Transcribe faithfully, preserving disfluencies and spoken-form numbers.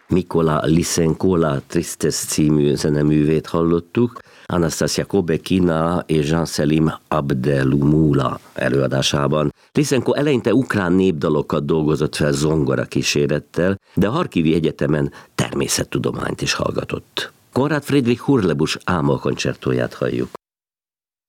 Mikola Lysenko Tristes című zeneművét hallottuk, Anastasia Kobekina és Jean-Selim Abdelumula előadásában. Lysenko eleinte ukrán népdalokat dolgozott fel zongora kísérettel, de a Harkivi Egyetemen természettudományt is hallgatott. Konrad Friedrich Hurlebus álmokkoncertóját halljuk.